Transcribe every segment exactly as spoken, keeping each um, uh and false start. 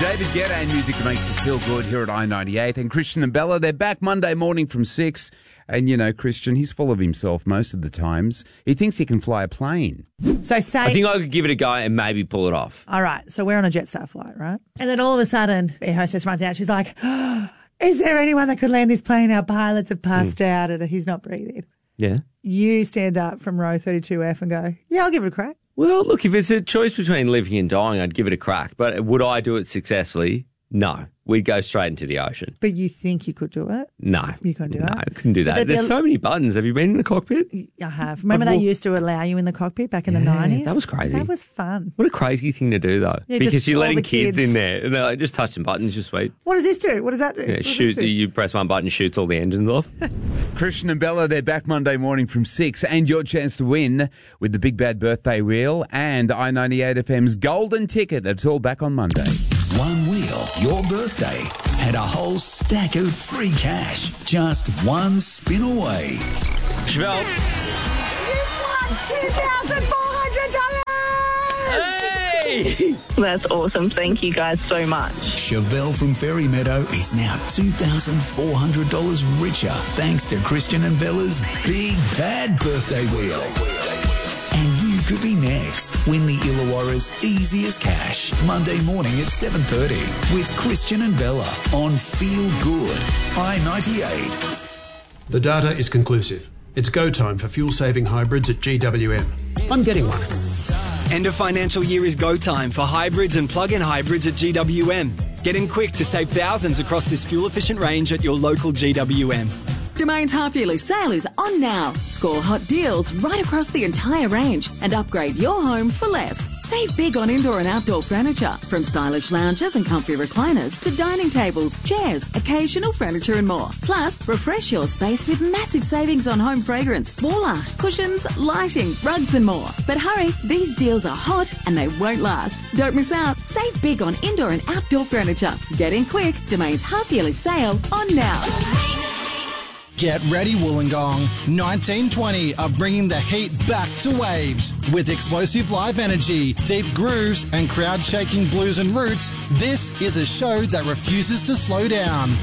David Guetta and music that makes you feel good here at I ninety-eight. And Christian and Bella, they're back Monday morning from six. And, you know, Christian, he's full of himself most of the times. He thinks he can fly a plane. So say... I think I could give it a go and maybe pull it off. All right, so we're on a Jetstar flight, right? And then all of a sudden, air hostess runs out. She's like, oh, is there anyone that could land this plane? Our pilots have passed mm. out and he's not breathing. Yeah. You stand up from row thirty-two F and go, yeah, I'll give it a crack. Well, look, if it's a choice between living and dying, I'd give it a crack. But would I do it successfully? No. We'd go straight into the ocean. But you think you could do it? No. You couldn't do no, it? No, I couldn't do that. There's so many buttons. Have you been in the cockpit? I have. Remember they used to allow you in the cockpit back in yeah, the nineties? That was crazy. That was fun. What a crazy thing to do, though. Yeah, because you're letting kids. kids in there. And they're like, just touch some buttons, just wait. What does this do? What does that do? Yeah, shoot. Do? You press one button, shoots all the engines off. Christian and Bella, they're back Monday morning from six. And your chance to win with the Big Bad Birthday Wheel and I ninety-eight F M's Golden Ticket. It's all back on Monday. One wheel, your birthday, and a whole stack of free cash. Just one spin away. Chevelle. You won two thousand four hundred dollars! Hey! That's awesome. Thank you guys so much. Chevelle from Ferry Meadow is now two thousand four hundred dollars richer thanks to Christian and Bella's Big Bad Birthday Wheel. And you could be next. Win the Illawarra's easiest cash Monday morning at seven thirty with Christian and Bella on Feel Good I ninety-eight. The data is conclusive. It's go time for fuel-saving hybrids at G W M. I'm getting one. End of financial year is go time for hybrids and plug-in hybrids at G W M. Get in quick to save thousands across this fuel-efficient range at your local G W M. Domain's half-yearly sale is on now. Score hot deals right across the entire range and upgrade your home for less. Save big on indoor and outdoor furniture, from stylish lounges and comfy recliners to dining tables, chairs, occasional furniture and more. Plus, refresh your space with massive savings on home fragrance, wall art, cushions, lighting, rugs and more. But hurry, these deals are hot and they won't last. Don't miss out. Save big on indoor and outdoor furniture. Get in quick. Domain's half-yearly sale on now. Get ready, Wollongong. nineteen twenty are bringing the heat back to Waves. With explosive live energy, deep grooves, and crowd-shaking blues and roots, this is a show that refuses to slow down.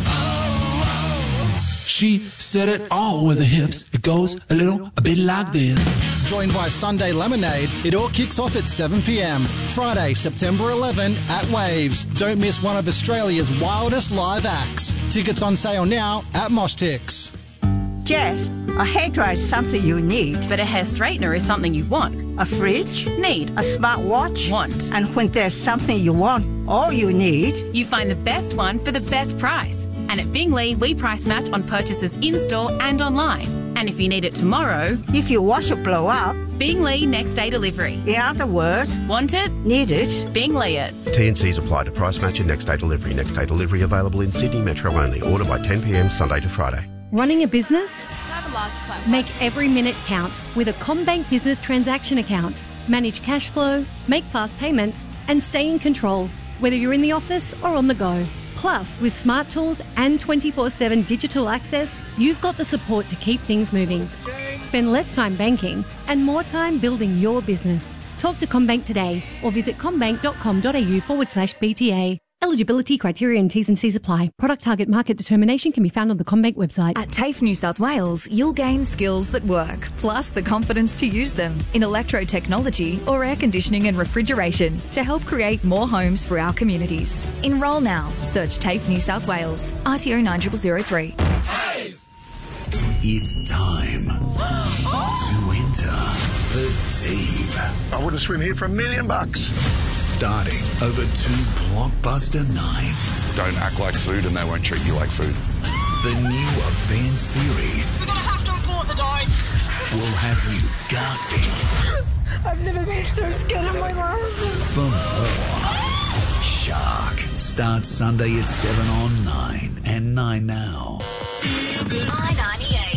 She said it all with her hips. It goes a little, a bit like this. Joined by Sunday Lemonade, it all kicks off at seven p.m. Friday, September eleventh at Waves. Don't miss one of Australia's wildest live acts. Tickets on sale now at Moshtix. Jess, a hairdryer is something you need. But a hair straightener is something you want. A fridge? Need. A smartwatch? Want. And when there's something you want, all you need... You find the best one for the best price. And at Bingley, we price match on purchases in-store and online. And if you need it tomorrow... If your washer blow up... Bingley next day delivery. In other words... Want it? Need it? Bingley it. T and Cs apply to price match and next day delivery. Next day delivery available in Sydney Metro only. Order by ten p.m. Sunday to Friday. Running a business? Make every minute count with a CommBank Business Transaction Account. Manage cash flow, make fast payments, and stay in control, whether you're in the office or on the go. Plus, with smart tools and twenty-four seven digital access, you've got the support to keep things moving. Spend less time banking and more time building your business. Talk to CommBank today or visit commbank.com.au forward slash BTA. Eligibility criteria and T's and C's apply. Product target market determination can be found on the CommBank website. At TAFE New South Wales, you'll gain skills that work, plus the confidence to use them in electro-technology or air conditioning and refrigeration to help create more homes for our communities. Enrol now. Search TAFE New South Wales. R T O nine zero zero zero three. TAFE! It's time to enter the deep. I wouldn't swim here for a million bucks. Starting over two blockbuster nights. Don't act like food and they won't treat you like food. The new event series. We're going to have to abort the dive. Will have you gasping. I've never been so scared in my life. For more. Shark starts Sunday at seven on nine and nine now. I ninety-eight.